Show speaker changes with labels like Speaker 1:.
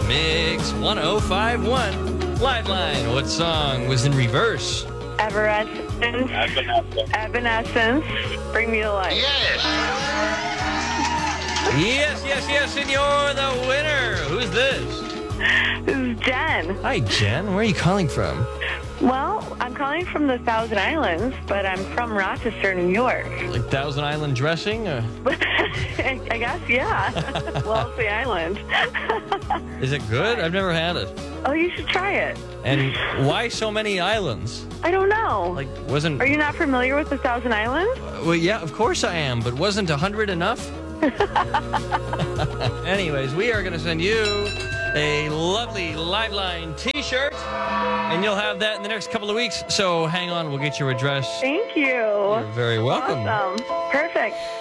Speaker 1: Mix 1051. Liveline. What song was in reverse?
Speaker 2: Evanescence. Evanescence. Bring me to life.
Speaker 1: Yes, and you're the winner. Who's this?
Speaker 2: This is Jen.
Speaker 1: Hi, Jen. Where are you calling from?
Speaker 2: Well, I'm calling from the Thousand Islands, but I'm from Rochester, New York.
Speaker 1: Like Thousand Island dressing?
Speaker 2: I guess, yeah. Wellesley Island.
Speaker 1: Is it good? I've never had it.
Speaker 2: Oh, you should try it.
Speaker 1: And why so many islands?
Speaker 2: I don't know.
Speaker 1: Like, wasn't...
Speaker 2: Are you not familiar with the Thousand Islands?
Speaker 1: Well, yeah, of course I am, but wasn't 100 enough? Anyways, we are going to send you a lovely Liveline t-shirt, and you'll have that in the next couple of weeks, so hang on, we'll get your address.
Speaker 2: Thank you.
Speaker 1: You're very welcome.
Speaker 2: Awesome. Perfect.